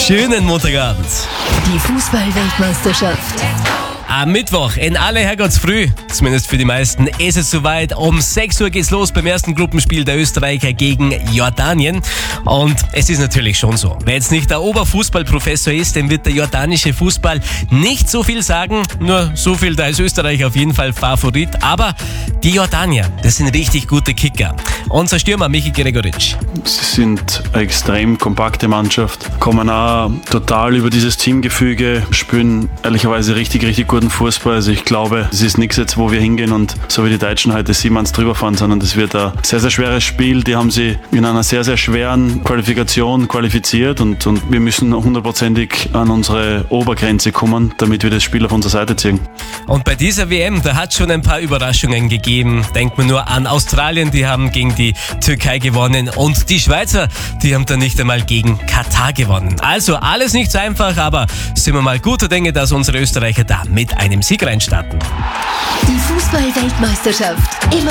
Schönen Montagabend. Die Fußball-Weltmeisterschaft. Am Mittwoch in aller Herrgottsfrüh, zumindest für die meisten, ist es soweit. Um 6 Uhr geht's los beim ersten Gruppenspiel der Österreicher gegen Jordanien. Und es ist natürlich schon so, wer jetzt nicht der Oberfußballprofessor ist, dem wird der jordanische Fußball nicht so viel sagen. Nur so viel, da ist Österreich auf jeden Fall Favorit. Aber die Jordanier, das sind richtig gute Kicker. Unser Stürmer Michi Gregoritsch. Sie sind eine extrem kompakte Mannschaft, kommen auch total über dieses Teamgefüge, spielen ehrlicherweise richtig guten Fußball. Also ich glaube, es ist nichts jetzt, wo wir hingehen und so wie die Deutschen heute 7-1 drüber fahren, sondern das wird ein sehr schweres Spiel. Die haben sie in einer sehr schweren Qualifikation qualifiziert und wir müssen hundertprozentig an unsere Obergrenze kommen, damit wir das Spiel auf unsere Seite ziehen. Und bei dieser WM, da hat es schon ein paar Überraschungen gegeben. Denkt man nur an Australien, die haben gegen die Türkei gewonnen und die Schweizer, die haben dann nicht einmal gegen Katar gewonnen. Also alles nicht so einfach, aber sind wir mal guter Dinge, dass unsere Österreicher da mit einem Sieg reinstarten. Die Fußball-Weltmeisterschaft. Immer